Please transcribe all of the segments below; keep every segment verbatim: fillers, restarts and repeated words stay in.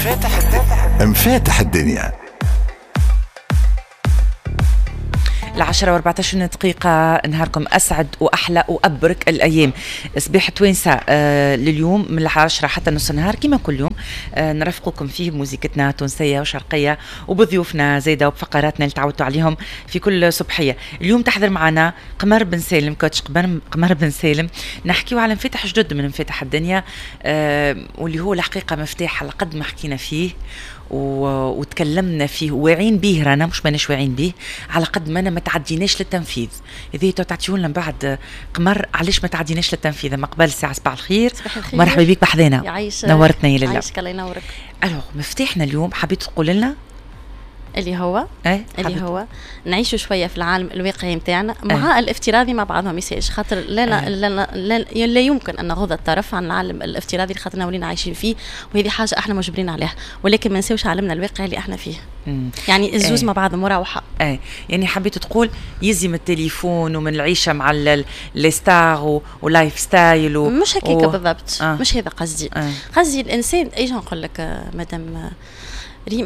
مفاتح الدنيا. العشرة واربعة عشر دقيقة، نهاركم أسعد وأحلى وأبرك الأيام. صباح توينسة آه لليوم من العشرة حتى نص النهار كما كل يوم آه نرافقكم فيه بموسيقتنا تونسية وشرقية وبضيوفنا زايدة وبفقراتنا اللي تعودتوا عليهم في كل صبحية. اليوم تحضر معنا قمر بن سالم، كوتش قمر بن سالم، نحكيو على مفاتح جدد من مفاتح الدنيا آه واللي هو الحقيقة مفتاح على قد ما حكينا فيه وتكلمنا فيه واعين به، رانا مش ماناش واعين به على قد ما انا ما تعديناش للتنفيذ. اذا تعطيون لنا بعد قمر علاش ما تعديناش للتنفيذ. ما قبل ساعه صباح الخير، مرحبا بك بحذانا، نورتنا يا لله. يعيشك الله ينورك. الوغ مفتاحنا اليوم حبيت تقول لنا اللي هو ايه اللي هو نعيشوا شويه في العالم الواقعي نتاعنا مع ايه؟ الافتراضي مع بعضهم يساج خاطر لا لا, ايه؟ لا, لا, لا, لا يمكن ان نغض الطرف عن العالم الافتراضي اللي خاطرنا ولينا عايشين فيه، وهذه حاجه احنا مجبرين عليها، ولكن ما نساوش عالمنا الواقعي اللي احنا فيه. مم. يعني الزوز ايه؟ مع بعض مروحه. اي يعني حبيت تقول يزي التليفون ومن العيشه مع لي ستار ولايف ستايل و... مش هكاك و... بالضبط. آه. مش هذا قصدي. آه. قصدي الانسان ايش نقول لك مدام ريم،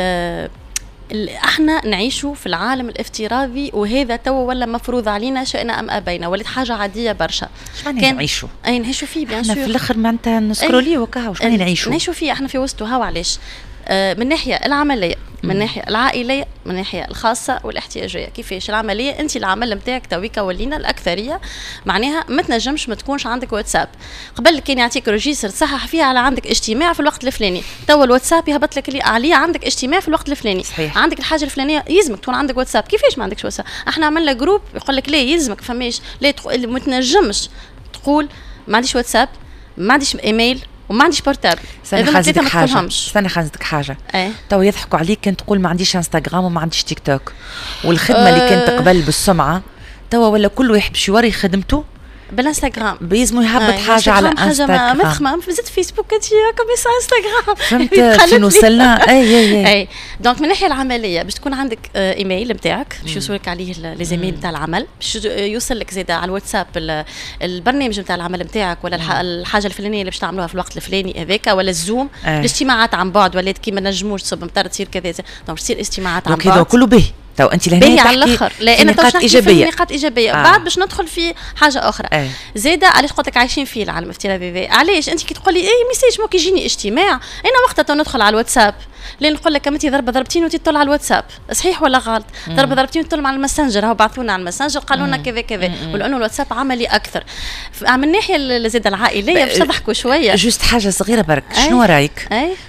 احنا نعيشوا في العالم الافتراضي، وهذا تو ولا مفروض علينا شئنا ام ابينا، ولات حاجه عاديه برشا. كان نعيشوا اي نعيشوا فيه بيان سور. احنا في الاخر معناتها نسكرولي وكا واش نعيشوا نعيشوا فيه احنا في وسطه. هاو علاش آه من ناحيه العمليه، من ناحيه العائليه، من ناحيه الخاصه والاحتياجيه. كيفاش العمليه؟ انت العمل نتاعك تويكا ولينا الاكثريه معناها ما تنجمش ما تكونش عندك واتساب. قبل كان يعطيك ريجيستر تصحح فيها على عندك اجتماع في الوقت الفلاني، تو الواتساب يهبط لك اللي عليه عندك اجتماع في الوقت الفلاني. صحيح. عندك الحاجه الفلانيه يلزمك تكون عندك واتساب. كيفاش ما عندكش واتساب؟ احنا عملنا جروب يقول لك لا يلزمك فماش لا تقول ما تنجمش تقول ما عنديش واتساب، ما عنديش ايميل وما عنديش بورتابل. انا خازنك حاجه استنى خازنك حاجه ايه؟ تو يضحكوا عليك كنت تقول ما عنديش انستغرام وما عنديش تيك توك، والخدمه أه اللي كانت قبل بالسمعه تو ولا كل واحد باش يوري خدمته بالانستغرام، بيزمو يهبط حاجه على انستغرام. ما تخمم ما زدت فيسبوك انت كوميس انستغرام. فهمت فين وصلنا. اي اي اي دونك من الناحيه العمليه باش تكون عندك ايميل نتاعك باش يوصلك عليه لي زيميل نتاع العمل، باش يوصل لك زيد على الواتساب البرنامج نتاع العمل نتاعك ولا الحاجه الفلانيه اللي باش تعملوها في الوقت الفلاني هذاك، ولا الزوم الاجتماعات عن بعد ولات كيما نجموش تصب مطر تصير كذا، دونك تصير اجتماعات عن بعد. دونك هذا كله به تو انت لهنا على الاخر. لا انا نقاط ايجابيه نقاط ايجابيه آه. بعد باش ندخل في حاجه اخرى آه. زاده. علاش قلت لك عايشين في العالم الافتراضي؟ علاش انت كي تقول لي اي ميساج مو كيجيني اجتماع انا وقتها تو ندخل على الواتساب، لين نقول لك انت ضربه ضربتين وانت تطلع على الواتساب، صحيح ولا غلط؟ ضربه ضربتين وتطلع على الماسنجر، هو بعثونا على الماسنجر قالوا لنا كذا كذا، ولانه الواتساب عملي اكثر. من الناحيه زاده العائليه باش تضحكوا شويه. جوست حاجه صغيره برك، شنو رايك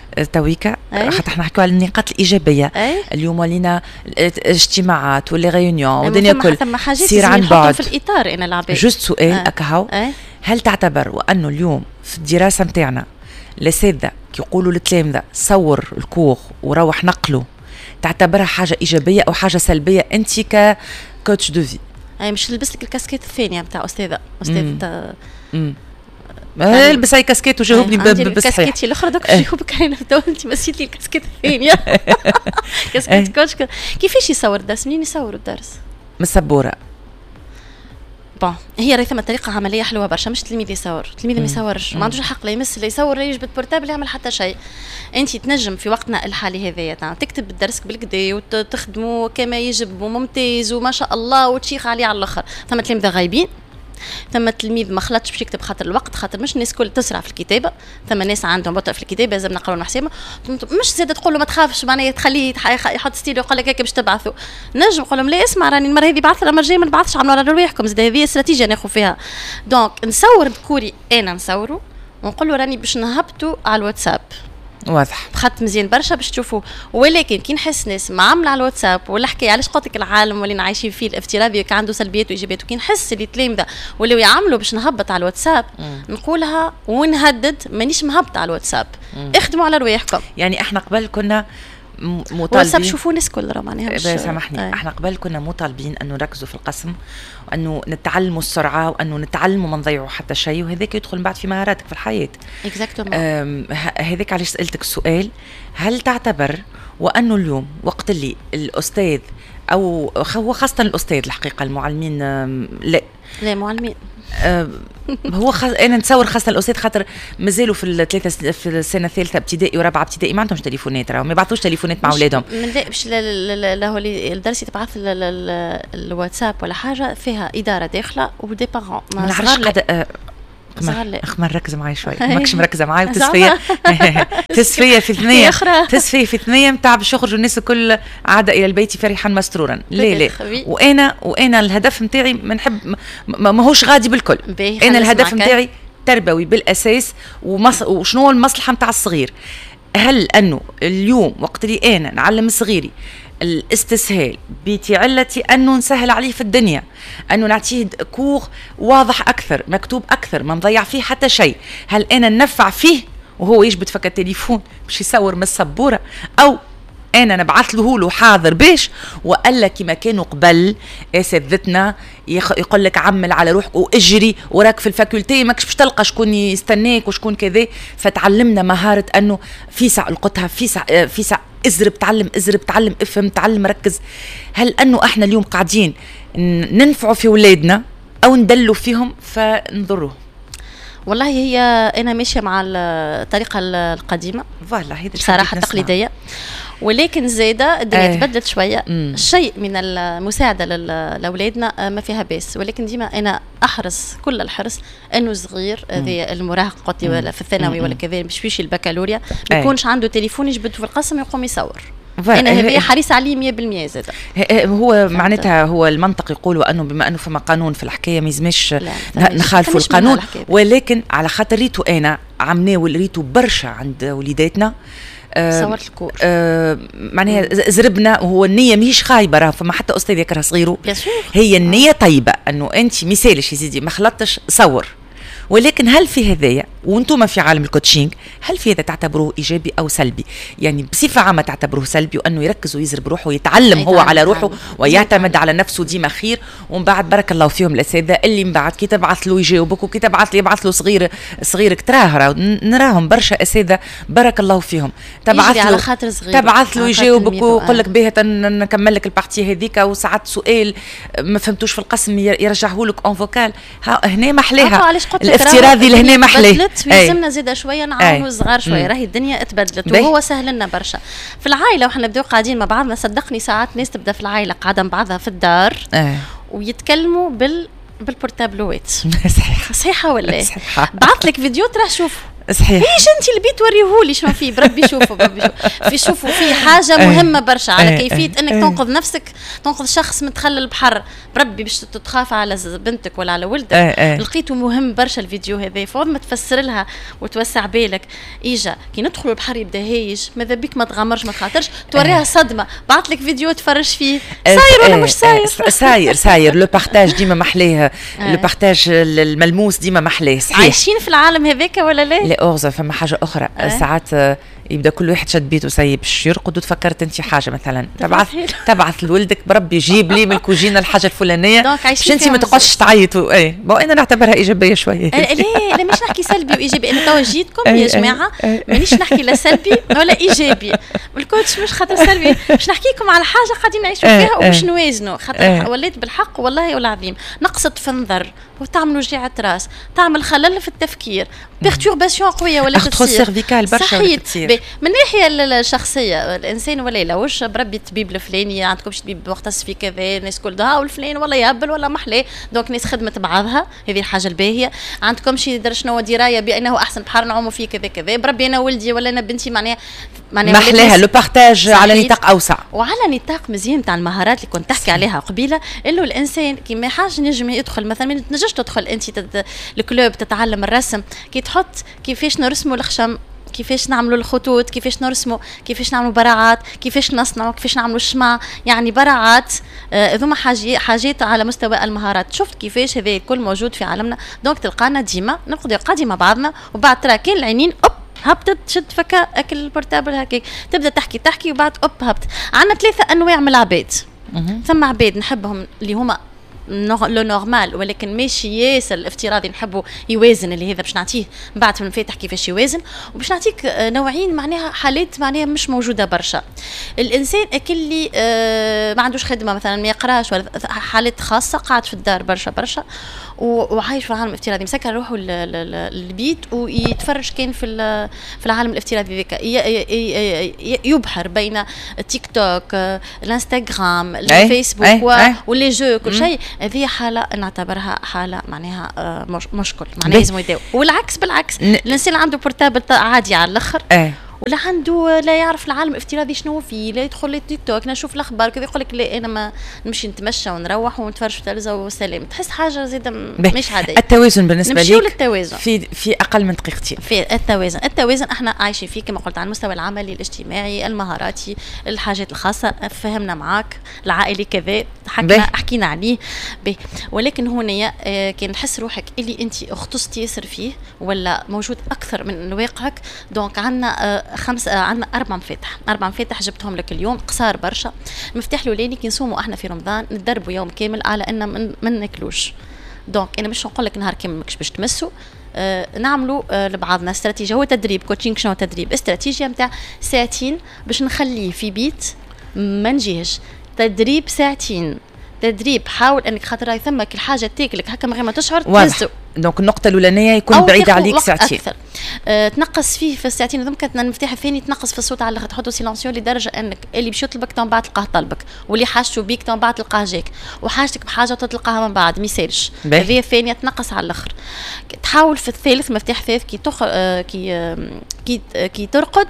تويكا حتى احنا نحكيو على النقاط الايجابيه؟ أي؟ اليوم ولينا اجتماعات ولا ريونيون والدنيا كل سير عن بعد في الاطار. انا العباد جوست سؤال اكهو، هل تعتبر وانه اليوم في الدراسه نتاعنا الاساتذه كيقولوا للتلامذه صور الكور وروح نقله، تعتبرها حاجه ايجابيه او حاجه سلبيه انت ككوتش دو في؟ اي مش نلبس لك الكاسكيت الثانيه نتاع استاذه استاذ امم البس هاي كاسكيت وجاوبني بصحيح. الكاسكيت الاخرى دوك جاوبك انا انت مسيت لي الكاسكيت الثانيه. كاسكيت كوتش كيفاش يصور الدرس؟ منين يصوروا الدرس؟ من السبوره. بون هي راه ثم طريقه عمليه حلوه برشا، مش التلميذ يصور، التلميذ ما يصورش، ما عندوش الحق لا يمس لا يصور لا يجبد بورتابل يعمل حتى شيء. انت تنجم في وقتنا الحالي هذايا تكتب الدرس بالكدا وتخدمه كما يجب وممتاز وما شاء الله وتشيخ عليه على الاخر. ثم تلاميذ غايبين، ثم التلميذ ما خلطش باش يكتب خاطر الوقت، خاطر مش الناس كل تسرع في الكتابه، ثم ناس عندهم بطء في الكتابه لازم نقراو حسابه. مش زاد تقول له ما تخافش معناها تخليه يحط ستيل ويقول لك هيك باش تبعثوا، نجم نقول لهم لا اسمع راني المره هذه بعثت المره الجايه ما نبعثش، عملوا على رواحكم. زاد هذه استراتيجيه ناخذ فيها. دونك نصور ذكوري انا نصوره ونقول له راني باش نهبطوا على الواتساب واضح خط مزيان برشا باش تشوفوا. ولكن كي نحس ناس معامله على الواتساب ولا حكايه علاش قلت لك العالم ولينا عايشين فيه الافتراضي كان عنده سلبيات وايجابيات، وكي نحس اللي تلامذه ولاو يعملوا باش نهبط على الواتساب مم. نقولها ونهدد مانيش مهبط على الواتساب. مم. اخدموا على رواحكم. يعني احنا قبل كنا مطالبين واتساب شوفوا ناس كل راه معناها سامحني آه. احنا قبل كنا مطالبين انه نركزوا في القسم وانه نتعلموا السرعه وانه نتعلموا ما نضيعوا حتى شيء، وهذاك يدخل بعد في مهاراتك في الحياه. اكزاكتومون. هذاك علاش سالتك السؤال، هل تعتبر وانه اليوم وقت اللي الاستاذ او هو خاصه الاستاذ الحقيقه، المعلمين لا لا معلمين أه هو خ... انا نتصور خاصه الاستاذ خاطر مازالوا في الثلاثه في السنه الثالثه ابتدائي ورابعه ابتدائي ما عندهمش تليفونات، راهو ما يبعثوش تليفونات مع اولادهم. لا باش لا هو الدرس يتبعث الواتساب ولا حاجه فيها اداره داخله ودي بارون ما نعرفش قاعده خمر ركز معي شوي ماكش مركزه معي وتسفيه تسفيه في ثنيه تسفيه في ثنيه نتاع باش يخرجوا الناس الكل عاد الى البيت فرحا مسرورا. لا لا وانا وانا الهدف نتاعي ما نحب ماهوش غادي بالكل. انا الهدف نتاعي تربوي بالاساس ومص... وشنو المصلحه نتاع الصغير. هل انه اليوم وقت اللي انا نعلم صغيري الاستسهال بتعلتي أنه نسهل عليه في الدنيا، أنه نعطيه كور واضح أكثر مكتوب أكثر ما نضيع فيه حتى شيء، هل أنا ننفع فيه وهو يجبد فك التليفون باش يصور من السبورة، أو أنا نبعث له له حاضر باش وقال لك كما كانوا قبل أساتذتنا يقول لك عمل على روحك واجري وراك في الفاكولتي ماكش باش تلقى شكون يستناك وشكون كذا. فتعلمنا مهارة أنه في ساعة القطها في ساعة في ساعة ازرب تعلم ازرب تعلم افهم تعلم ركز. هل أنه احنا اليوم قاعدين ننفعوا في ولادنا أو ندلوا فيهم فنضروه؟ والله هي أنا ماشية مع الطريقة القديمة بصراحة التقليدية، ولكن زايدة الدنيا تبدلت آه. شوية مم. شيء من المساعدة لأولادنا ما فيها بس، ولكن ديما أنا أحرص كل الحرص أنه صغير ذي المراهق قطي ولا في الثانوي ولا كذا مش فيش البكالوريا ما يكونش عنده تليفون يجبده في القسم يقوم يصور. أنا هذه حريص عليه مية بالمية زادا. هو معناتها هو المنطق يقول أنه بما أنه فما قانون في الحكاية ما يزمش نخالفوا القانون، ولكن على خاطر ريتو أنا عمناه وريتو برشا عند وليداتنا صورت الكور آه معناها زربنا وهو النية مش خايبة، راه فما حتى أستاذ يكره صغيره هي النية طيبة أنه أنت مثالش يا سيدي ما خلطتش صور، ولكن هل في هذايا وانتم في عالم الكوتشينج هل في هذا تعتبروه ايجابي او سلبي؟ يعني بصفه عامه تعتبروه سلبي وانه يركز ويزرب روحه ويتعلم هو على روحه ويعتمد على نفسه ديما خير، ومن بعد بارك الله فيهم الاساتذه اللي من بعد كي تبعث له يجاوبك وكي تبعث له يبعث له صغير صغيرك تراه نراهم برشا اساتذه بارك الله فيهم تبعث له تبعث له يجاوبك ويقول لك باهي نكمل لك البارتي هذيك وساعات سؤال ما فهمتوش في القسم يرجعه لك اون فوكال هنا محلاها الافتراضي لهنا محلاه ويلزمنا زيدا شويه نعاونوا الصغار شويه راهي الدنيا اتبدلت وهو سهل لنا برشا في العائله وحنا نبداو قاعدين مع بعضنا. صدقني ساعات ناس تبدا في العائله قاعده مع بعضها في الدار أي. ويتكلموا بال بالبورتابلوات صحيحه صحيحه ولا صحيحه بعث لك فيديو تراه شوف صحيح ايش انت اللي بيت وريهولي شنو فيه بربي شوفوا بربي شوفوا في شوفوا في حاجه مهمه برشا على كيفيه انك تنقذ نفسك تنقذ شخص متخلل البحر بربي باش تتخاف على بنتك ولا على ولدك. لقيته مهم برشا الفيديو هذا فوض ما تفسر لها وتوسع بالك اجا كي ندخلوا البحر يبدا هايج ماذا بيك ما تغامرش ما تخاطرش توريها صدمه بعث لك فيديو تفرج فيه صاير ولا مش صاير صاير صاير لو بارتاج ديما محلاه لو بارتاج الملموس ديما محلاه صحيح. عايشين في العالم هذاك ولا لا؟ لا أغزة فما حاجة أخرى أه؟ ساعات يبدا كل واحد شد بيته سايب يرقد وتفكرت انت حاجه مثلا تبعث تبعث لولدك بربي جيب لي من الكوجينه الحاجه الفلانيه باش انت ما تقعدش تعيطوا. اي بو انا نعتبرها ايجابيه شويه. لا لا مش نحكي سلبي وايجابي انا توا جيتكم يا جماعه مانيش نحكي لا سلبي ولا ايجابي بالكوتش مش خاطر سلبي باش نحكي لكم على حاجه قاعدين نعيشوا فيها وباش نوازنوا خاطر وليت بالحق والله العظيم نقصت في النظر وتعمل وجيعه راس تعمل خلل في التفكير بيرتورباسيون قويه ولا تصير سيرفيكال برشا من ناحيه الشخصيه الانسان ولا لا واش بربي الطبيب الفلاني عندكمش طبيب مختص في كذا الناس كل ده والفلان ولا يهبل ولا محلاه دونك ناس خدمه بعضها هذه الحاجه الباهيه عندكمش يدير شنو درايه بانه احسن بحر نعوموا فيه كذا كذا بربي انا ولدي ولا انا بنتي معناها معناها محلاها لو بارتاج على نطاق اوسع وعلى نطاق مزيان تاع المهارات اللي كنت تحكي عليها قبيله اللي الانسان كي ما حاجه نجم يدخل مثلا ما تنجمش تدخل انت الكلوب تتعلم الرسم كي تحط كيفاش نرسموا الخشم كيفاش نعملوا الخطوط كيفاش نرسموا كيفاش نعملوا براعات كيفاش نصنعوا كيفاش نعملوا الشمع يعني براعات هذوما آه حاجات على مستوى المهارات. شفت كيفاش هذا الكل موجود في عالمنا دونك تلقانا ديما نقعدوا قاعدين مع بعضنا وبعد ترى كان العينين اوب هبطت تشد فكا اكل البورتابل هكاك تبدا تحكي تحكي وبعد اوب هبط. عندنا ثلاثه انواع من العباد ثم عباد نحبهم اللي هما لو نورمال ولكن ماشي ياسر الافتراضي نحبه يوازن، اللي هذا باش نعطيه بعد في المفاتح كيفاش يوازن. وباش نعطيك نوعين معناها حالات معناها مش موجوده برشا. الانسان اللي ما عندوش خدمه مثلا ما يقراش ولا حالات خاصه قاعد في الدار برشا برشا وعايش في العالم الافتراضي، مسكر روحه للبيت ويتفرج كان في في العالم الافتراضي ذاك، يبحر بين التيك توك الانستغرام الفيسبوك واللي جو كل شيء. هذه حاله نعتبرها حاله معناها مش مشكل معناها لازم يداو. والعكس بالعكس الانسان عنده بورتابل عادي على الاخر ولا عنده لا يعرف العالم الافتراضي شنو فيه، لا يدخل للتيك توك نشوف الاخبار كذا يقول لك لا انا ما نمشي نتمشى ونروح ونتفرج في التلفزه وسلام. تحس حاجه زيد مش عاديه. التوازن بالنسبه ليك للتوازن في في اقل من دقيقتين. في التوازن التوازن احنا عايشين فيه كما قلت على المستوى العملي الاجتماعي المهاراتي الحاجات الخاصه فهمنا معاك العائلي كذا حكينا حكينا عليه به. ولكن هنا كان نحس روحك اللي انت اختصتي ياسر فيه ولا موجود اكثر من واقعك. دونك عندنا خمس عندنا اربع مفاتح اربع مفاتح جبتهم لك اليوم قصار برشا. المفتاح الاولاني كي نصوموا احنا في رمضان ندربوا يوم كامل على ان من, من ناكلوش. دونك انا مش نقول لك نهار كامل ماكش باش تمسوا. آه نعملوا آه لبعضنا استراتيجيه هو تدريب كوتشينغ. شنو تدريب؟ استراتيجيه نتاع ساعتين باش نخليه في بيت ما نجيهش. تدريب ساعتين تدريب حاول انك خاطر ثمك الحاجه تاكلك هكا من غير ما تشعر تهزو. دونك النقطه الاولانيه يكون بعيد عليك ساعتين أكثر. أه تنقص فيه في الساعتين هذوما. كانت المفتاح الثاني تنقص في الصوت على تحطه سيلانسيو لدرجه انك اللي باش يطلبك تو بعد تلقاه طلبك واللي حاجته بيك تو بعد تلقاه جاك وحاجتك بحاجه تلقاها من بعد ما يسالش. هذه الثانيه تنقص على الاخر. تحاول في الثالث مفتاح ثالث كي تخ... أه كي أه كي, أه كي ترقد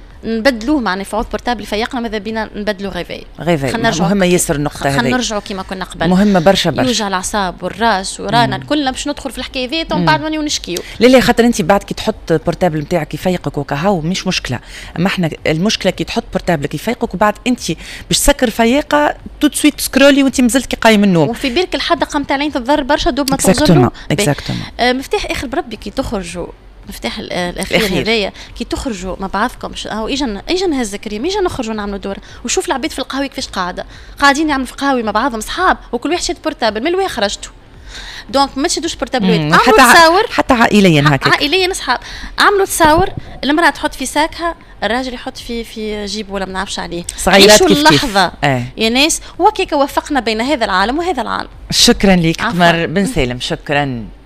نبدلوه مع نفعوض بورتابل فيقنا ماذا بينا نبدلوا غيفاي غيفاي مهمه ياسر النقطه هذه. خلينا نرجعوا كما كنا قبل مهمه برشا برشا. يوجع الاعصاب والراس ورانا كلنا باش ندخل في الحكايه ذي ومن بعد ما نشكيو. لا لا خاطر انت بعد كي تحط بورتابل نتاعك يفيقك وكهو مش مشكله. اما احنا المشكله كي تحط بورتابلك يفيقك وبعد انت باش تسكر فياقه تو سويت سكرولي وانت مازلت كي قايم من النوم وفي بالك الحدقه نتاع العين تضر برشا دوب ما توصلوا. اكزاكتومون آه مفتاح اخر بربي كي تخرجوا مفتاح الاخير هذايا كي تخرجوا مع بعضكم او اجا اجا نهز كريم اجا نخرجوا نعملوا دوره وشوف العباد في القهوه كيفاش قاعده قاعدين يعملوا في قهوه مع بعضهم اصحاب وكل واحد شاد بورتابل من الوين خرجتوا. دونك ما تشدوش بورتابلات حتى تصاور حتى عائليا هكا عائليا اصحاب عملوا تصاور. المراه تحط في ساكها الراجل يحط في في جيبه ولا ما نعرفش عليه. صغيرات كيف اللحظه آه. يا ناس وكيك وفقنا بين هذا العالم وهذا العالم. شكرا لك قمر بن سالم شكرا.